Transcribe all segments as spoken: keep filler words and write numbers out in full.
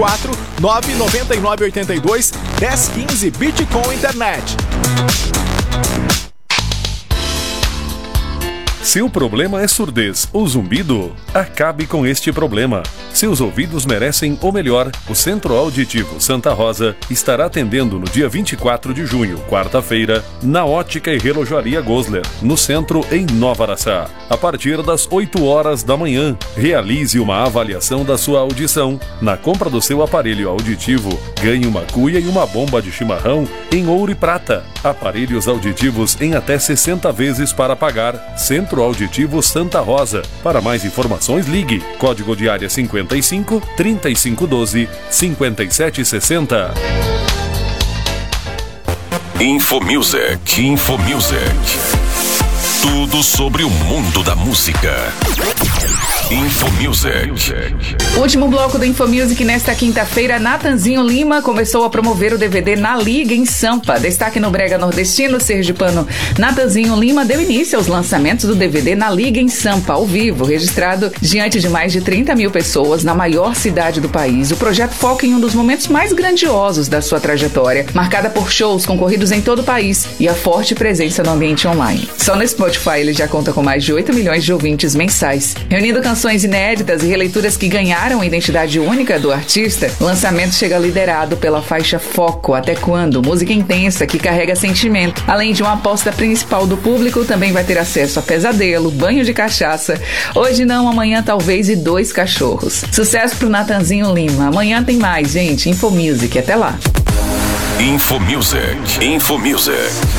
quatro nove nove nove oito dois um zero um cinco Bitcom Internet. Se o problema é surdez ou zumbido, acabe com este problema. Seus ouvidos merecem o melhor. O Centro Auditivo Santa Rosa estará atendendo no dia vinte e quatro de junho, quarta-feira, na Ótica e Relojaria Gosler, no centro em Nova Araçá. A partir das oito horas da manhã, realize uma avaliação da sua audição. Na compra do seu aparelho auditivo, ganhe uma cuia e uma bomba de chimarrão em ouro e prata. Aparelhos auditivos em até sessenta vezes para pagar. Centro Auditivo Santa Rosa. Para mais informações, ligue. Código de área cinquenta e cinco, trinta e cinco doze, cinquenta e sete sessenta. Infomusic, Infomusic. Tudo sobre o mundo da música. Infomusic. Último bloco do Infomusic nesta quinta-feira. Natanzinho Lima começou a promover o D V D Na Liga em Sampa. Destaque no brega nordestino sergipano. Natanzinho Lima deu início aos lançamentos do D V D Na Liga em Sampa, ao vivo, registrado diante de mais de trinta mil pessoas na maior cidade do país. O projeto foca em um dos momentos mais grandiosos da sua trajetória, marcada por shows concorridos em todo o país e a forte presença no ambiente online. Só no Spotify ele já conta com mais de oito milhões de ouvintes mensais. Reunindo canções inéditas e releituras que ganharam a identidade única do artista, o lançamento chega liderado pela faixa Foco, Até Quando, música intensa que carrega sentimento. Além de uma aposta principal do público, também vai ter acesso a Pesadelo, Banho de Cachaça, Hoje Não, Amanhã Talvez e Dois Cachorros. Sucesso pro Natanzinho Lima. Amanhã tem mais, gente. Infomusic, até lá. Infomusic, Infomusic.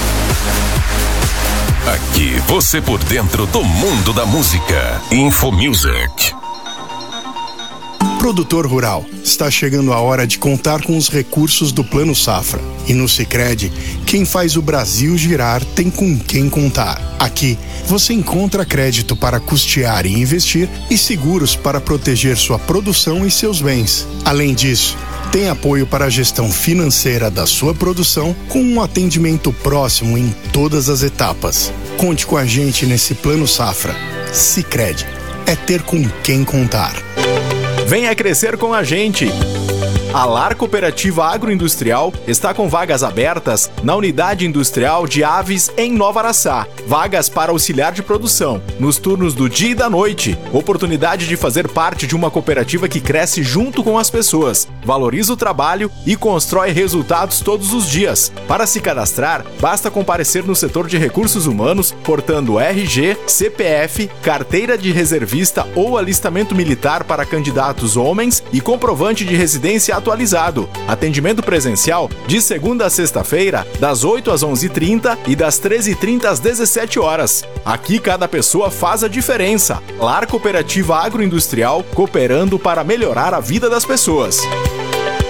Aqui você por dentro do mundo da música. Infomusic. Produtor rural, está chegando a hora de contar com os recursos do Plano Safra. E no Sicredi, quem faz o Brasil girar tem com quem contar. Aqui, você encontra crédito para custear e investir e seguros para proteger sua produção e seus bens. Além disso, tem apoio para a gestão financeira da sua produção com um atendimento próximo em todas as etapas. Conte com a gente nesse Plano Safra. Sicredi, é ter com quem contar. Venha crescer com a gente! A Lar Cooperativa Agroindustrial está com vagas abertas na Unidade Industrial de Aves em Nova Araçá. Vagas para auxiliar de produção, nos turnos do dia e da noite. Oportunidade de fazer parte de uma cooperativa que cresce junto com as pessoas, valoriza o trabalho e constrói resultados todos os dias. Para se cadastrar, basta comparecer no setor de recursos humanos, portando R G, C P F, carteira de reservista ou alistamento militar para candidatos homens e comprovante de residência atualizado. Atendimento presencial de segunda a sexta-feira, das oito às onze e trinta e das treze e trinta às dezessete horas. Aqui cada pessoa faz a diferença. Lar Cooperativa Agroindustrial, cooperando para melhorar a vida das pessoas.